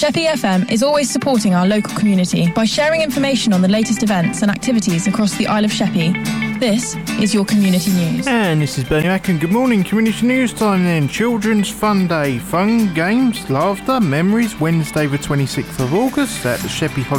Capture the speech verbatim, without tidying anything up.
Sheppey F M is always supporting our local community by sharing information on the latest events and activities across the Isle of Sheppey. This is your Community News. And this is Bernie Mack, and good morning. Community News time then. Children's Fun Day. Fun, games, laughter, memories. Wednesday the twenty-sixth of August at the Sheppey Holiday